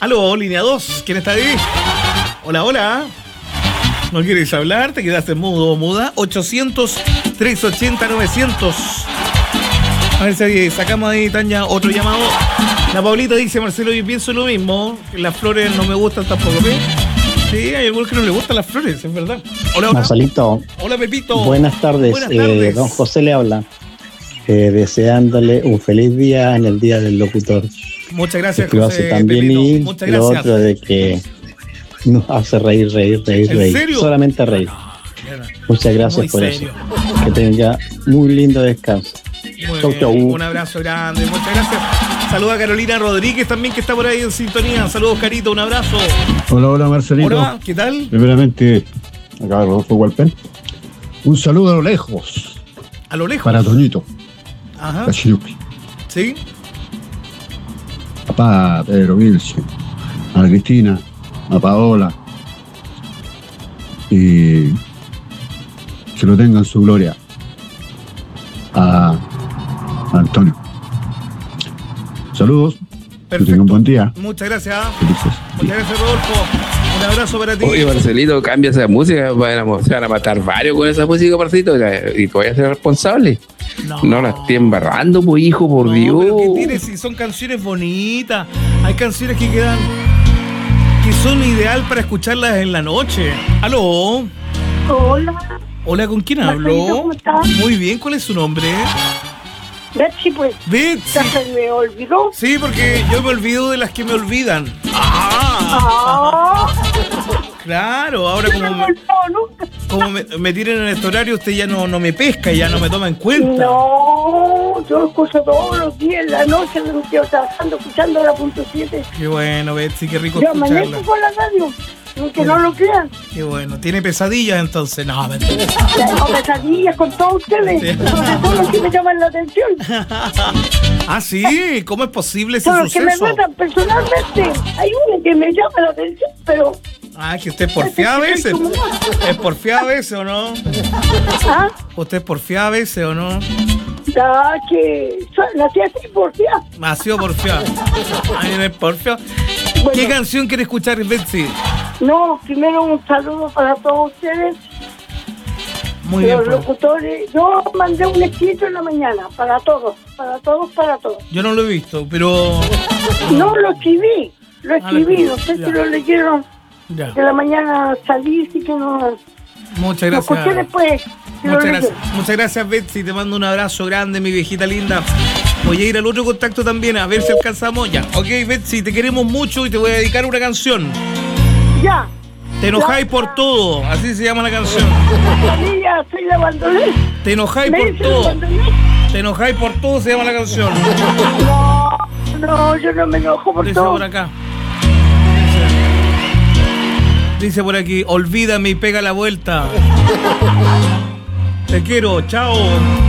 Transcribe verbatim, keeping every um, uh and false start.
Aló, línea dos, ¿quién está ahí? Hola, hola. ¿No quieres hablar? ¿Te quedaste mudo o muda? ochocientos, trescientos ochenta, novecientos. A ver si sacamos ahí, Tania, otro llamado. La Paulita dice, Marcelo, yo pienso lo mismo. Las flores no me gustan tampoco, ¿ves? Sí, hay algunos que no le gustan las flores, es verdad. Hola, hola. Marcelito. Hola, Pepito. Buenas tardes. Buenas tardes. Eh, don José le habla. Eh, deseándole un feliz día en el Día del Locutor. Muchas gracias, que lo José, hace también Pepito. y Muchas lo gracias. otro de que nos hace reír, reír, reír, ¿En reír. serio? Solamente reír. Muchas gracias Muy por serio. eso. Que tenga muy lindo descanso. Muy Chau, bien. chau. Un abrazo grande, muchas gracias. Saluda a Carolina Rodríguez también, que está por ahí en sintonía. Saludos, Carito, un abrazo. Hola, hola, Marcelito. Hola, ¿qué tal? Primeramente, acá Rodolfo Hualpén. Un saludo a lo lejos. A lo lejos. Para Toñito. Ajá. Cachiyupi. ¿Sí? Papá, Pedro Vilche. A Cristina. A Paola. Y que lo tengan su gloria. A, a Antonio. Saludos. Que tengan un buen día. Muchas gracias. Felices. Muchas gracias, Rodolfo. Un abrazo para ti. Oye, Marcelito, cambia esa música. Van a, se van a matar varios con esa música, Marcelito. Y tú vayas a ser responsable. No, no la estés embarrando, pues, hijo, por no, Dios. Pero ¿qué tienes? Si son canciones bonitas. Hay canciones que quedan, que son ideal para escucharlas en la noche. ¿Aló? Hola. Hola, ¿con quién Marcelito, hablo? ¿cómo estás? Muy bien, ¿cuál es su nombre? Betsy, pues. Betsy. ¿Ya se me olvidó? Sí, porque yo me olvido de las que me olvidan. Ah. Claro, ahora como me, como me, me tienen en este horario, usted ya no, no me pesca, ya no me toma en cuenta. No, yo escucho todos los días en la noche, me estoy trabajando, escuchando la punto siete. Qué bueno, Betsy, qué rico Yo escucharla. amanezco con la radio, aunque no lo crean. Qué bueno, ¿tiene pesadillas entonces? No, mentira. Tengo pesadillas con todos ustedes, Sí. sobre todo los que me llaman la atención. Ah, sí, ¿cómo es posible ese Son los que me suceso? matan personalmente. Hay uno que me llama la atención, pero... Ah, que usted es porfiada a veces. ¿Es porfiada a veces o no? ¿Ah? ¿Usted es porfiada a veces o no? Ah, que nací así por día. Nació porfiada. Ay, no es porfiada. Bueno. ¿Qué canción quiere escuchar, Betsy? No, primero un saludo para todos ustedes, Muy bien, los pues. locutores. Yo mandé un escrito en la mañana, para todos, para todos, para todos. Yo no lo he visto, pero... No, lo escribí, lo escribí, no sé ya. si lo leyeron. Ya. De la mañana salí, sí que no... Muchas Lo escuché gracias. después. si lo Muchas leyeron. gracias. Muchas gracias, Betsy. Te mando un abrazo grande, mi viejita linda. Voy a ir al otro contacto también, a ver si alcanzamos. Ya. Ok, Betsy, te queremos mucho y te voy a dedicar una canción. Ya. Te enojáis por todo, así se llama la canción. Ya soy la bandolera. Te enojáis ¿Me por dicen la todo. bandolera? Te enojáis por todo, se llama la canción. No, no, yo no me enojo por Dice todo. por acá. Dice, dice por aquí, olvídame y pega la vuelta. Te quiero, chao.